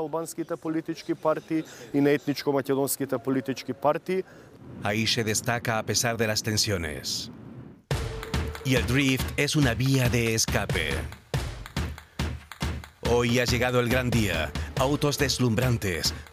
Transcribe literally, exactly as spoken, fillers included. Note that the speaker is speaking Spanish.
srbsko-albanskite politički partiji i na etničko-makedonskite politički partiji. Ahí se destaca a pesar de las tensiones. Y el drift es una vía de escape. Hoy ha llegado el gran día. Autos deslumbrantes,